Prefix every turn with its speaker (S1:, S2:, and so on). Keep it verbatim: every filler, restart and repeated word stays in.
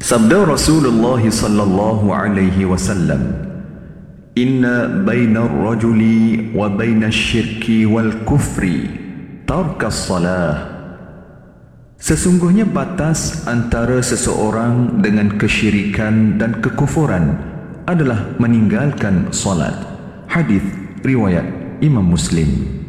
S1: Sabda Rasulullah sallallahu alaihi wasallam, "Inna baina ar-rajuli wa baina asy-syirki wal kufri tarkas salah." Sesungguhnya batas antara seseorang dengan kesyirikan dan kekufuran adalah meninggalkan salat. Hadis riwayat Imam Muslim.